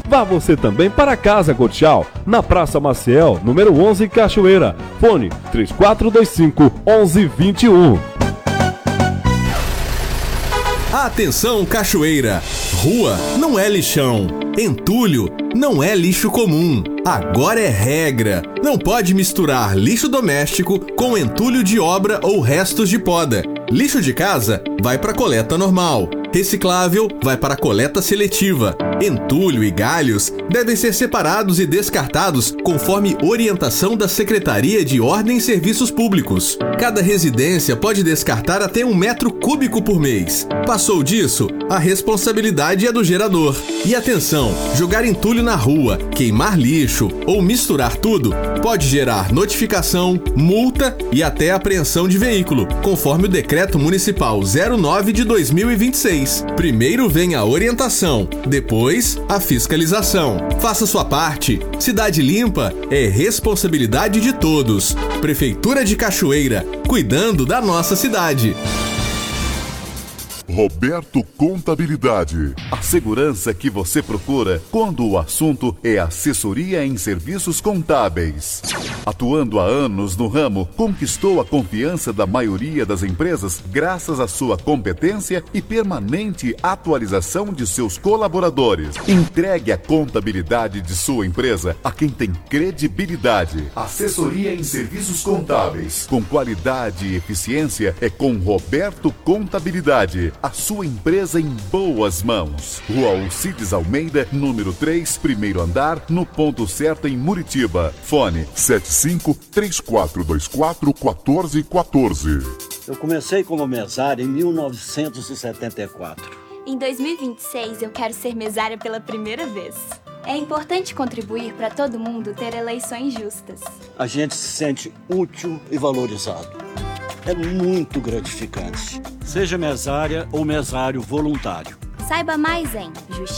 Vá você também para a Casa Cotial, na Praça Maciel, número 11, Cachoeira. Fone 3425-1121. Atenção, Cachoeira! Rua não é lixão. Entulho não é lixo comum. Agora é regra. Não pode misturar lixo doméstico com entulho de obra ou restos de poda. Lixo de casa vai para coleta normal. Reciclável vai para coleta seletiva. Entulho e galhos devem ser separados e descartados conforme orientação da Secretaria de Ordem e Serviços Públicos. Cada residência pode descartar até 1 metro cúbico por mês. Passou disso, a responsabilidade é do gerador. E atenção, jogar entulho na rua, queimar lixo ou misturar tudo pode gerar notificação, multa e até apreensão de veículo, conforme o Decreto Municipal 09 de 2026. Primeiro vem a orientação, depois a fiscalização. Faça sua parte. Cidade limpa é responsabilidade de todos. Prefeitura de Cachoeira, cuidando da nossa cidade. Roberto Contabilidade. A segurança que você procura quando o assunto é assessoria em serviços contábeis. Atuando há anos no ramo, conquistou a confiança da maioria das empresas graças à sua competência e permanente atualização de seus colaboradores. Entregue a contabilidade de sua empresa a quem tem credibilidade. Assessoria em serviços contábeis com qualidade e eficiência é com Roberto Contabilidade. A sua empresa em boas mãos. Rua Alcides Almeida, número 3, primeiro andar, no ponto certo em Muritiba. Fone 75-3424-1414. Eu comecei como mesário em 1974. Em 2026 eu quero ser mesária pela primeira vez. É importante contribuir para todo mundo ter eleições justas. A gente se sente útil e valorizado. É muito gratificante. Seja mesária ou mesário voluntário. Saiba mais em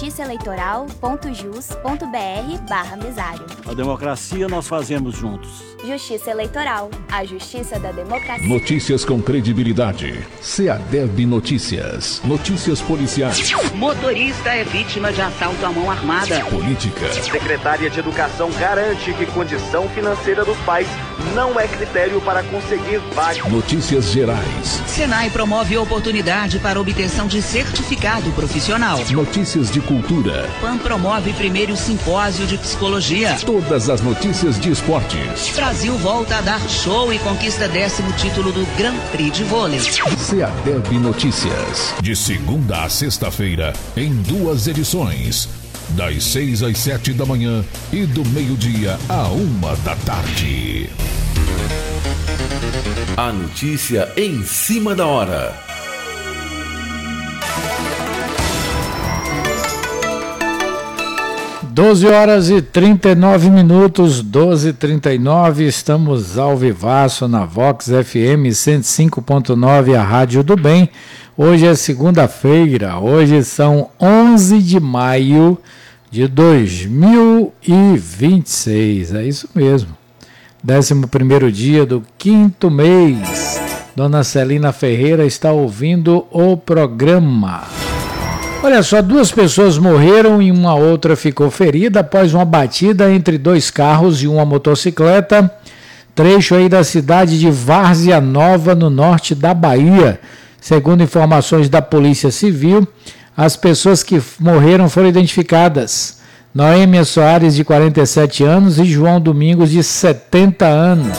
justiçaeleitoral.jus.br/mesário. A democracia nós fazemos juntos. Justiça Eleitoral, a justiça da democracia. Notícias com credibilidade. CEADEB Notícias. Notícias policiais. Motorista é vítima de assalto à mão armada. Política. Secretária de Educação garante que condição financeira dos pais não é critério para conseguir vaga. Notícias gerais. Senai promove oportunidade para obtenção de certificado profissional. Notícias de cultura. PAN promove primeiro simpósio de psicologia. Todas as notícias de esportes. Brasil volta a dar show e conquista 10º título do Grand Prix de vôlei. CEADEB Notícias. De segunda a sexta-feira, em 2 edições. Das 6 às 7 da manhã e do meio-dia à 1 da tarde. A notícia em cima da hora. Doze horas e 39 minutos, 12h39, estamos ao vivaço na Vox FM 105.9, a Rádio do Bem. Hoje é segunda-feira, hoje são 11 de maio de 2026, é isso mesmo. 11º dia do 5º mês. Dona Celina Ferreira está ouvindo o programa. Olha só, 2 pessoas morreram e uma outra ficou ferida após uma batida entre 2 carros e uma motocicleta. Trecho aí da cidade de Várzea Nova, no norte da Bahia. Segundo informações da Polícia Civil, as pessoas que morreram foram identificadas. Noêmia Soares, de 47 anos, e João Domingos, de 70 anos.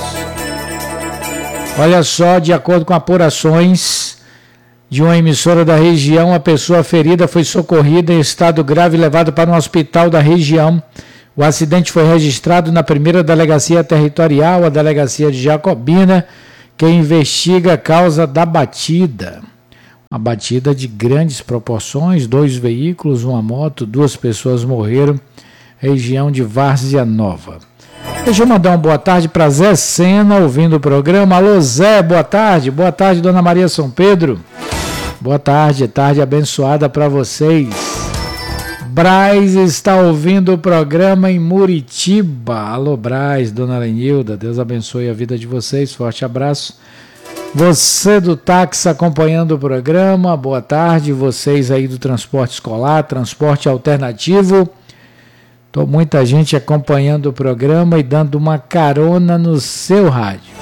Olha só, de acordo com apurações de uma emissora da região, a pessoa ferida foi socorrida em estado grave e levada para um hospital da região. O acidente foi registrado na primeira delegacia territorial, a delegacia de Jacobina, que investiga a causa da batida. Uma batida de grandes proporções, 2 veículos, uma moto, 2 pessoas morreram, região de Várzea Nova. Deixa eu mandar uma boa tarde para Zé Sena, ouvindo o programa. Alô Zé, boa tarde. Boa tarde, Dona Maria São Pedro. Boa tarde, tarde abençoada para vocês. Braz está ouvindo o programa em Muritiba. Alô Braz, Dona Lenilda, Deus abençoe a vida de vocês, forte abraço. Você do táxi acompanhando o programa, boa tarde. Vocês aí do transporte escolar, transporte alternativo, Tô muita gente acompanhando o programa e dando uma carona no seu rádio.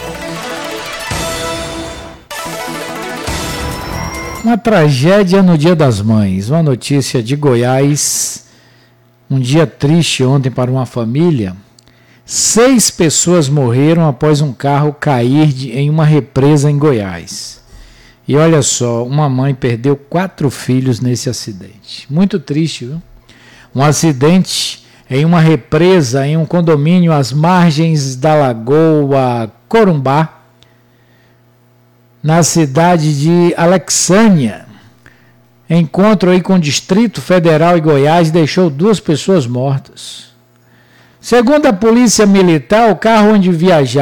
Uma tragédia no Dia das Mães. Uma notícia de Goiás. Um dia triste ontem para uma família. 6 pessoas morreram após um carro cair em uma represa em Goiás. E olha só, uma mãe perdeu 4 filhos nesse acidente. Muito triste, viu? Um acidente em uma represa em um condomínio às margens da Lagoa Corumbá, na cidade de Alexânia. Encontro aí com o Distrito Federal e Goiás deixou 2 pessoas mortas. Segundo a Polícia Militar, o carro em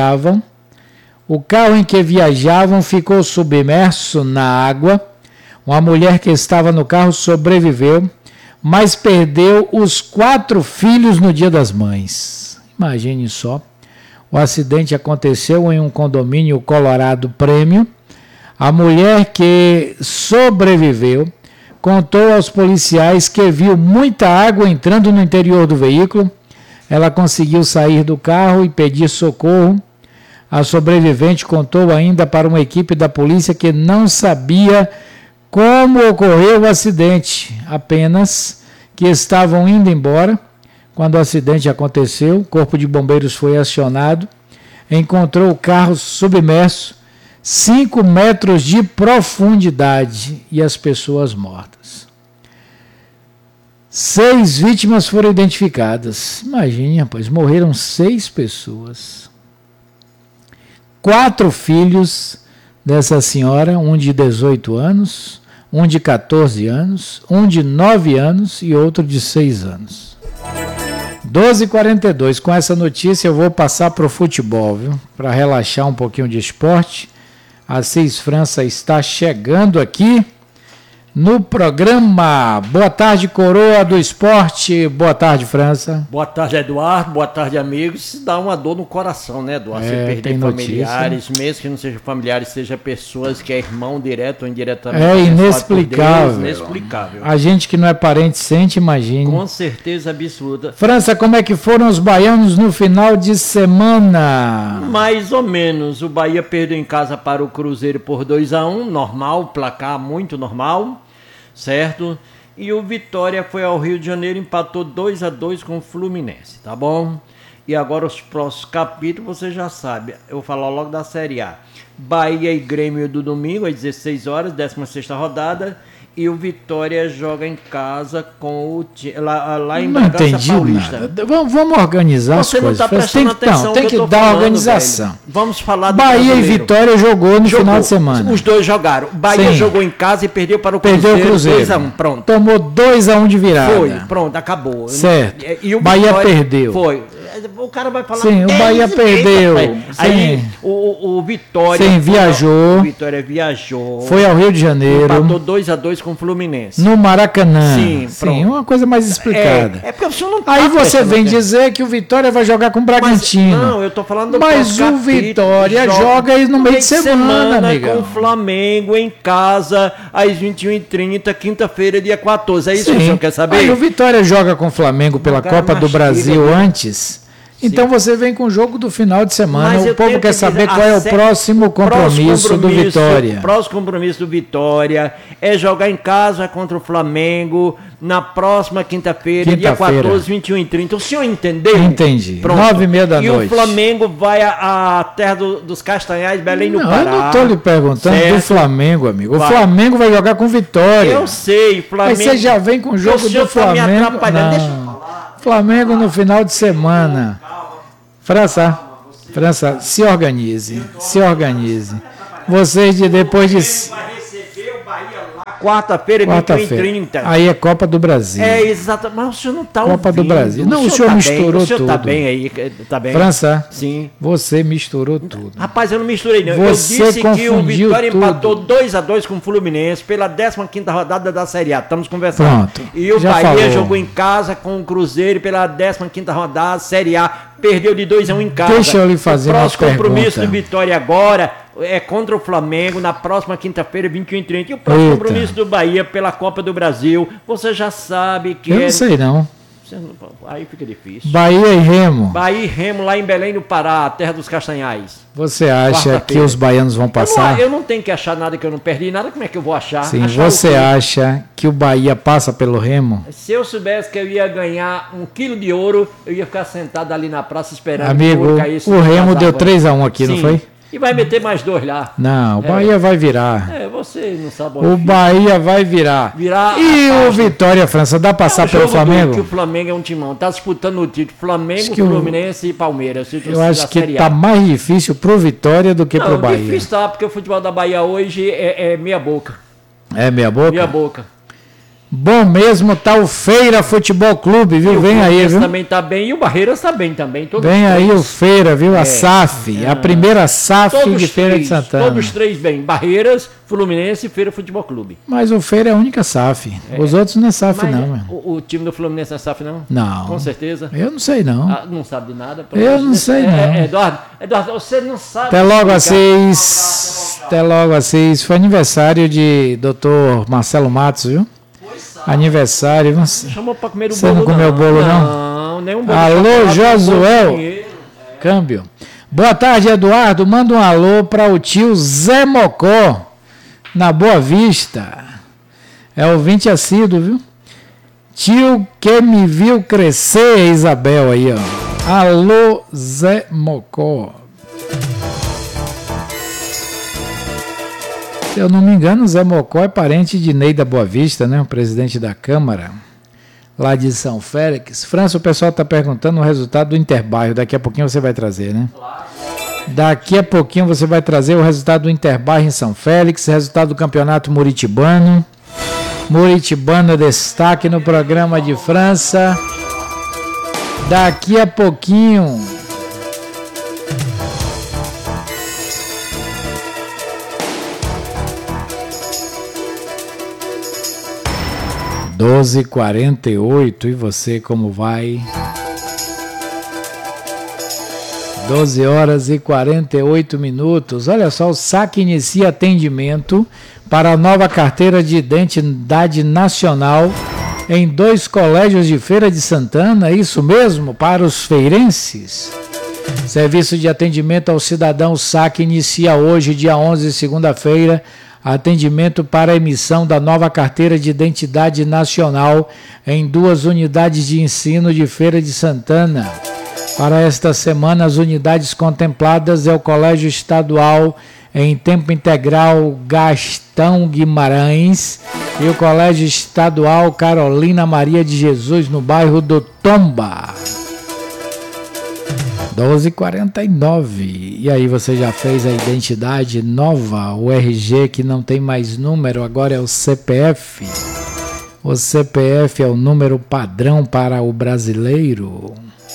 que viajavam ficou submerso na água. Uma mulher que estava no carro sobreviveu, mas perdeu os 4 filhos no Dia das Mães. Imagine só. O acidente aconteceu em um condomínio Colorado Premium. A mulher que sobreviveu contou aos policiais que viu muita água entrando no interior do veículo. Ela conseguiu sair do carro e pedir socorro. A sobrevivente contou ainda para uma equipe da polícia que não sabia como ocorreu o acidente, apenas que estavam indo embora. Quando o acidente aconteceu, o corpo de bombeiros foi acionado, encontrou o carro submerso, 5 metros de profundidade e as pessoas mortas. 6 vítimas foram identificadas. Imagine, rapaz, morreram 6 pessoas. 4 filhos dessa senhora, um de 18 anos, um de 14 anos, um de 9 anos e outro de 6 anos. 12h42, com essa notícia eu vou passar para o futebol, viu? Para relaxar um pouquinho de esporte. A Assis França está chegando aqui no programa. Boa tarde, Coroa do Esporte. Boa tarde, França. Boa tarde, Eduardo. Boa tarde, amigos. Isso dá uma dor no coração, né, Eduardo? Você perder familiares, mesmo que não sejam familiares, seja pessoas que é irmão direto ou indiretamente. É inexplicável. Deus, inexplicável. A gente que não é parente sente, imagina. Com certeza absoluta. França, como é que foram os baianos no final de semana? Mais ou menos. O Bahia perdeu em casa para o Cruzeiro por 2-1, normal, placar muito normal. Certo? E o Vitória foi ao Rio de Janeiro, empatou 2-2 com o Fluminense, tá bom? E agora os próximos capítulos você já sabe. Eu vou falar logo da Série A. Bahia e Grêmio do domingo, às 16 horas, 16ª rodada. E o Vitória joga em casa com o lá em Bragança Paulista. Nada. Vamos organizar você as coisas. Não tá prestando atenção tem que dar falando, organização. Velho. Vamos falar do Bahia brasileiro. E Vitória jogou no final de semana. Os dois jogaram. Bahia jogou em casa e perdeu para o Cruzeiro. Perdeu o Cruzeiro. 2-1, pronto. Tomou 2-1 de virada. Foi, pronto, acabou. Certo. E o Bahia Vitória perdeu. Foi. O cara vai falar... Sim, o Bahia perdeu. Aí o Vitória... Sim, viajou. O Vitória viajou. Foi ao Rio de Janeiro. Empatou 2-2 com o Fluminense. No Maracanã. Sim, uma coisa mais explicada. É porque o senhor não tá aí você vem tempo. dizer que o Vitória vai jogar com o Bragantino. Não, eu tô falando do Mas o Vitória joga aí no meio de semana, amiga. Com o Flamengo em casa, às 21h30, quinta-feira, dia 14. É isso que o senhor quer saber? Aí o Vitória joga com o Flamengo pela Copa do Brasil antes. Então você vem com o jogo do final de semana. O povo quer saber qual é o próximo compromisso do Vitória. O próximo compromisso do Vitória é jogar em casa contra o Flamengo na próxima quinta-feira, dia 14, 21h30. O senhor entendeu? Entendi. 9h30 da noite. E o Flamengo vai à terra dos Castanhais, Belém do Pará. Eu não estou lhe perguntando do Flamengo, amigo. O Flamengo vai jogar com Vitória. Eu sei, Flamengo. Mas você já vem com o jogo do Flamengo. Me atrapalhando. Deixa eu falar. Flamengo no final de semana. França, se organize. Vocês depois de... Quarta-feira, 21h30. Aí é Copa do Brasil. É, exato. Mas o senhor não está ouvindo. Copa do Brasil. Não, o senhor misturou tudo. O senhor está bem aí, tá bem? França, sim. Você misturou tudo. Rapaz, eu não misturei não. Você eu disse que o Vitória tudo. empatou 2-2 com o Fluminense pela 15ª rodada da Série A. Estamos conversando. Pronto. E o Já Bahia falou. jogou em casa com o Cruzeiro pela 15ª rodada Série A. Perdeu de 2-1 em casa. Deixa eu lhe fazer uma pergunta. O próximo compromisso do Vitória agora é contra o Flamengo na próxima quinta-feira, 21h30. E o próximo compromisso do Bahia pela Copa do Brasil, você já sabe que eu não sei não. Aí fica difícil. Bahia e Remo. Bahia e Remo lá em Belém do Pará, terra dos castanhais. Você acha que os baianos vão passar? Eu não tenho que achar nada, que eu não perdi nada. Como é que eu vou achar? Sim, você acha que o Bahia passa pelo Remo? Se eu soubesse que eu ia ganhar 1 quilo de ouro, eu ia ficar sentado ali na praça esperando. Amigo, o Remo deu 3-1 aqui, sim, não foi? E vai meter mais 2 lá. Não, o Bahia vai virar. Você não sabe. O Bahia vai virar. E o Vitória, França, dá passar pelo Flamengo? Que o Flamengo é um timão. Tá disputando o título. Flamengo, Fluminense e Palmeiras. Eu acho que tá mais difícil pro Vitória do que pro Bahia. Não, difícil tá, porque o futebol da Bahia hoje é meia boca. É meia boca? Meia boca. Bom mesmo tá o Feira Futebol Clube, viu? Vem aí, viu? O também tá bem e o Barreiras tá bem também. Vem aí o Feira, viu? A SAF, a primeira SAF de Feira de Santana. Todos os 3 bem. Barreiras, Fluminense e Feira Futebol Clube. Mas o Feira é a única SAF. Os outros não é SAF, não, mano. O time do Fluminense não é SAF, não? Não. Com certeza? Eu não sei, não. Não sabe de nada? Eu não sei, não. Eduardo, você não sabe. Até logo às 6. Até logo às 6. Foi aniversário de Dr. Marcelo Matos, viu? Aniversário. Chamou pra comer o você bolo. Você não comeu o bolo, não? Não, nenhum bolo. Alô, Josuel. Câmbio. Boa tarde, Eduardo. Manda um alô para o tio Zé Mocó, na Boa Vista. É ouvinte assíduo, viu? Tio que me viu crescer, Isabel aí, ó. Alô, Zé Mocó. Se eu não me engano, Zé Mocó é parente de Ney da Boa Vista, né? O presidente da Câmara, lá de São Félix. França, o pessoal está perguntando o resultado do Interbairro. Daqui a pouquinho você vai trazer, né? Daqui a pouquinho você vai trazer o resultado do Interbairro em São Félix, resultado do Campeonato Muritibano. Muritibano é destaque no programa de França. Daqui a pouquinho... 12h48, e você como vai? 12 horas e 48 minutos. Olha só, o SAC inicia atendimento para a nova carteira de identidade nacional em 2 colégios de Feira de Santana, é isso mesmo, para os feirenses. Serviço de atendimento ao cidadão SAC inicia hoje, dia 11, segunda-feira, atendimento para a emissão da nova carteira de identidade nacional em 2 unidades de ensino de Feira de Santana. Para esta semana, as unidades contempladas é o Colégio Estadual em Tempo Integral Gastão Guimarães e o Colégio Estadual Carolina Maria de Jesus, no bairro do Tomba. 12h49. E aí, você já fez a identidade nova, o RG que não tem mais número, agora é o CPF. O CPF é o número padrão para o brasileiro.